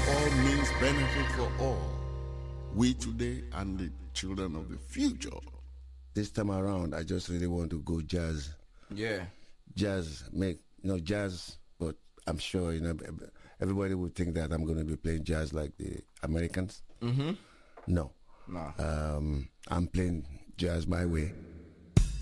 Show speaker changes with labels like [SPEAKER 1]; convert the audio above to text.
[SPEAKER 1] all means benefit for all. We today and the children of the future. This time around, I just really want to go jazz.
[SPEAKER 2] Yeah.
[SPEAKER 1] Jazz, jazz, but I'm sure, everybody would think that I'm going to be playing jazz like the Americans.
[SPEAKER 2] Mm-hmm.
[SPEAKER 1] No.
[SPEAKER 2] Nah.
[SPEAKER 1] I'm playing jazz my way.